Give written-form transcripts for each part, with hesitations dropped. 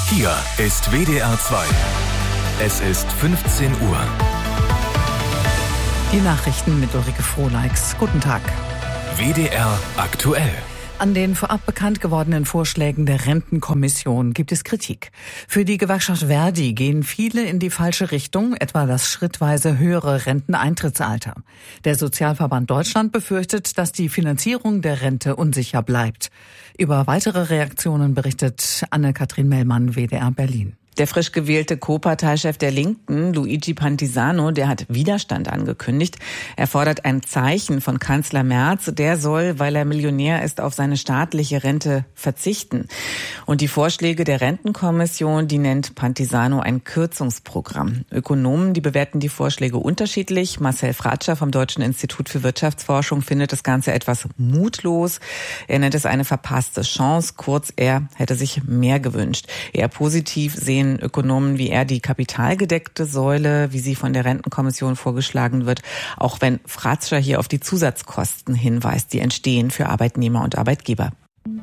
Hier ist WDR 2. Es ist 15 Uhr. Die Nachrichten mit Ulrike Frohleix. Guten Tag. WDR aktuell. An den vorab bekannt gewordenen Vorschlägen der Rentenkommission gibt es Kritik. Für die Gewerkschaft Verdi gehen viele in die falsche Richtung, etwa das schrittweise höhere Renteneintrittsalter. Der Sozialverband Deutschland befürchtet, dass die Finanzierung der Rente unsicher bleibt. Über weitere Reaktionen berichtet Anne-Kathrin Mellmann, WDR Berlin. Der frisch gewählte Co-Parteichef der Linken, Luigi Pantisano, der hat Widerstand angekündigt. Er fordert ein Zeichen von Kanzler Merz. Der soll, weil er Millionär ist, auf seine staatliche Rente verzichten. Und die Vorschläge der Rentenkommission, die nennt Pantisano ein Kürzungsprogramm. Ökonomen, die bewerten die Vorschläge unterschiedlich. Marcel Fratscher vom Deutschen Institut für Wirtschaftsforschung findet das Ganze etwas mutlos. Er nennt es eine verpasste Chance. Kurz, er hätte sich mehr gewünscht. Eher positiv sehen Ökonomen wie er die kapitalgedeckte Säule, wie sie von der Rentenkommission vorgeschlagen wird, auch wenn Fratscher hier auf die Zusatzkosten hinweist, die entstehen für Arbeitnehmer und Arbeitgeber.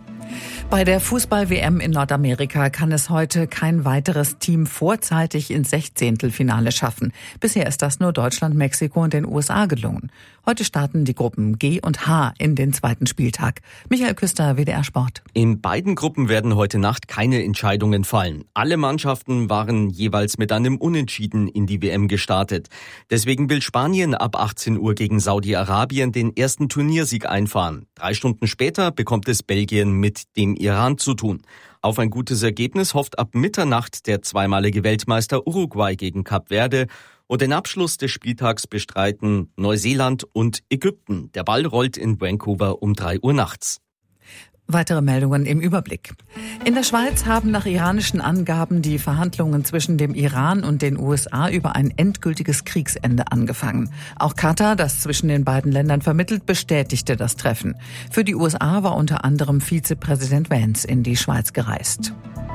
Bei der Fußball-WM in Nordamerika kann es heute kein weiteres Team vorzeitig ins Sechzehntelfinale schaffen. Bisher ist das nur Deutschland, Mexiko und den USA gelungen. Heute starten die Gruppen G und H in den zweiten Spieltag. Michael Küster, WDR Sport. In beiden Gruppen werden heute Nacht keine Entscheidungen fallen. Alle Mannschaften waren jeweils mit einem Unentschieden in die WM gestartet. Deswegen will Spanien ab 18 Uhr gegen Saudi-Arabien den ersten Turniersieg einfahren. 3 Stunden später bekommt es Belgien mit dem Iran zu tun. Auf ein gutes Ergebnis hofft ab Mitternacht der zweimalige Weltmeister Uruguay gegen Kap Verde. Und den Abschluss des Spieltags bestreiten Neuseeland und Ägypten. Der Ball rollt in Vancouver um 3 Uhr nachts. Weitere Meldungen im Überblick. In der Schweiz haben nach iranischen Angaben die Verhandlungen zwischen dem Iran und den USA über ein endgültiges Kriegsende angefangen. Auch Katar, das zwischen den beiden Ländern vermittelt, bestätigte das Treffen. Für die USA war unter anderem Vizepräsident Vance in die Schweiz gereist.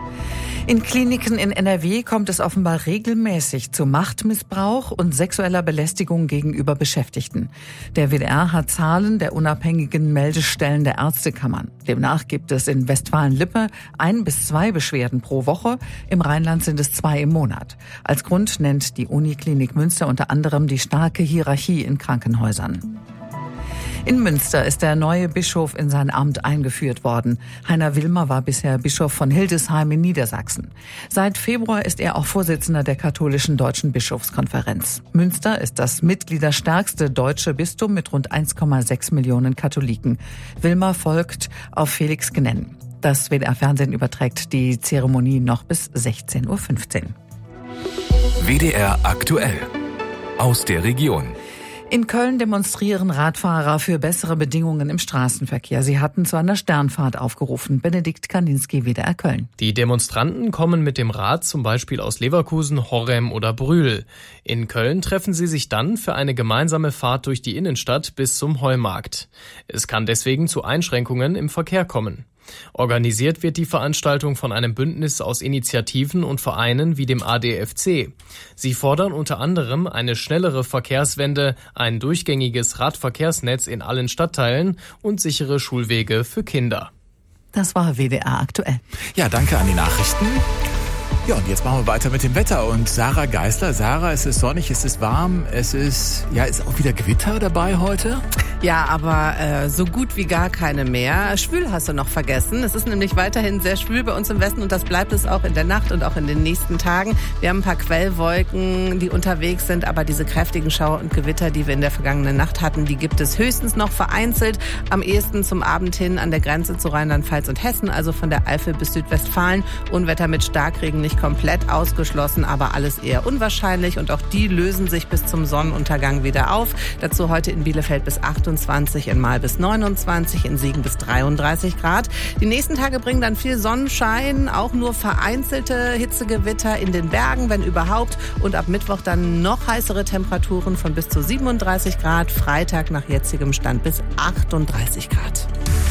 In Kliniken in NRW kommt es offenbar regelmäßig zu Machtmissbrauch und sexueller Belästigung gegenüber Beschäftigten. Der WDR hat Zahlen der unabhängigen Meldestellen der Ärztekammern. Demnach gibt es in Westfalen-Lippe 1 bis 2 Beschwerden pro Woche. Im Rheinland sind es 2 im Monat. Als Grund nennt die Uniklinik Münster unter anderem die starke Hierarchie in Krankenhäusern. In Münster ist der neue Bischof in sein Amt eingeführt worden. Heiner Wilmer war bisher Bischof von Hildesheim in Niedersachsen. Seit Februar ist er auch Vorsitzender der katholischen Deutschen Bischofskonferenz. Münster ist das mitgliederstärkste deutsche Bistum mit rund 1,6 Millionen Katholiken. Wilmer folgt auf Felix Gnennen. Das WDR-Fernsehen überträgt die Zeremonie noch bis 16:15 Uhr. WDR aktuell. Aus der Region. In Köln demonstrieren Radfahrer für bessere Bedingungen im Straßenverkehr. Sie hatten zu einer Sternfahrt aufgerufen. Benedikt Kaninski, WDR Köln. Die Demonstranten kommen mit dem Rad zum Beispiel aus Leverkusen, Horrem oder Brühl. In Köln treffen sie sich dann für eine gemeinsame Fahrt durch die Innenstadt bis zum Heumarkt. Es kann deswegen zu Einschränkungen im Verkehr kommen. Organisiert wird die Veranstaltung von einem Bündnis aus Initiativen und Vereinen wie dem ADFC. Sie fordern unter anderem eine schnellere Verkehrswende, ein durchgängiges Radverkehrsnetz in allen Stadtteilen und sichere Schulwege für Kinder. Das war WDR aktuell. Ja, danke an die Nachrichten. Ja, und jetzt machen wir weiter mit dem Wetter. Und Sarah Geisler. Sarah, es ist sonnig, es ist warm, ist auch wieder Gewitter dabei heute? Ja, aber so gut wie gar keine mehr. Schwül hast du noch vergessen. Es ist nämlich weiterhin sehr schwül bei uns im Westen und das bleibt es auch in der Nacht und auch in den nächsten Tagen. Wir haben ein paar Quellwolken, die unterwegs sind, aber diese kräftigen Schauer und Gewitter, die wir in der vergangenen Nacht hatten, die gibt es höchstens noch vereinzelt. Am ehesten zum Abend hin an der Grenze zu Rheinland-Pfalz und Hessen, also von der Eifel bis Südwestfalen. Unwetter mit Starkregen nicht komplett ausgeschlossen, aber alles eher unwahrscheinlich und auch die lösen sich bis zum Sonnenuntergang wieder auf. Dazu heute in Bielefeld bis 28, in Marl bis 29, in Siegen bis 33 Grad. Die nächsten Tage bringen dann viel Sonnenschein, auch nur vereinzelte Hitzegewitter in den Bergen, wenn überhaupt. Und ab Mittwoch dann noch heißere Temperaturen von bis zu 37 Grad. Freitag nach jetzigem Stand bis 38 Grad.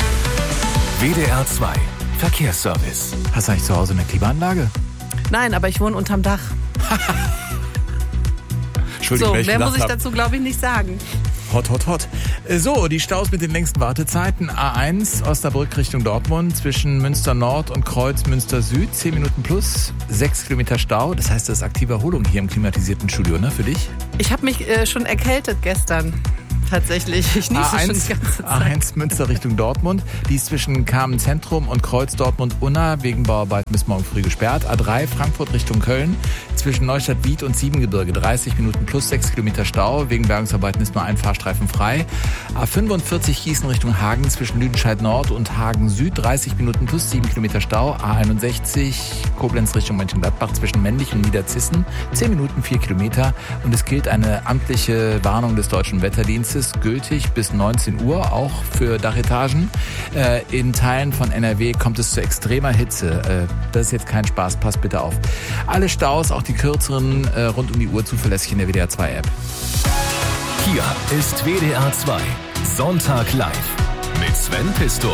WDR 2 Verkehrsservice. Hast du eigentlich zu Hause eine Klimaanlage? Nein, aber ich wohne unterm Dach. Entschuldigung, so, mehr muss ich dazu, glaube ich, nicht sagen. Hot, hot, hot. So, die Staus mit den längsten Wartezeiten. A1 Osnabrück Richtung Dortmund zwischen Münster Nord und Kreuz Münster Süd. 10 Minuten plus, 6 Kilometer Stau. Das heißt, das ist aktive Erholung hier im klimatisierten Studio, ne, für dich? Ich habe mich schon erkältet gestern. Tatsächlich, ich niese schon die ganze Zeit. A1 Münster Richtung Dortmund. Die ist zwischen Kamen Zentrum und Kreuz Dortmund-Unna wegen Bauarbeiten bis morgen früh gesperrt. A3 Frankfurt Richtung Köln. Zwischen Neustadt-Wied und Siebengebirge 30 Minuten plus 6 Kilometer Stau. Wegen Bergungsarbeiten ist nur ein Fahrstreifen frei. A45 Gießen Richtung Hagen zwischen Lüdenscheid Nord und Hagen Süd 30 Minuten plus 7 Kilometer Stau. A61 Koblenz Richtung Mönchengladbach zwischen Männlich und Niederzissen 10 Minuten 4 Kilometer. Und es gilt eine amtliche Warnung des Deutschen Wetterdienstes, gültig bis 19 Uhr, auch für Dachetagen. In Teilen von NRW kommt es zu extremer Hitze. Das ist jetzt kein Spaß, passt bitte auf. Alle Staus, auch die kürzeren, rund um die Uhr zuverlässig in der WDR 2 App. Hier ist WDR 2 Sonntag live mit Sven Pistor.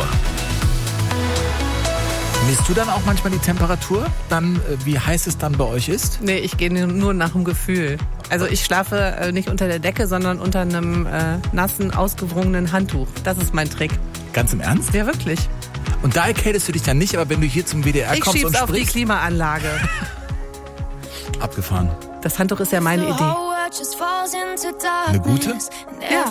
Misst du dann auch manchmal die Temperatur? Dann, wie heiß es dann bei euch ist? Nee, ich gehe nur nach dem Gefühl. Also ich schlafe nicht unter der Decke, sondern unter einem nassen, ausgewrungenen Handtuch. Das ist mein Trick. Ganz im Ernst? Ja, wirklich. Und da erkältest du dich dann nicht, aber wenn du hier zum WDR kommst und Ich schieb's auf die sprichst... Klimaanlage. Abgefahren. Das Handtuch ist ja meine Idee. Eine gute? Ja.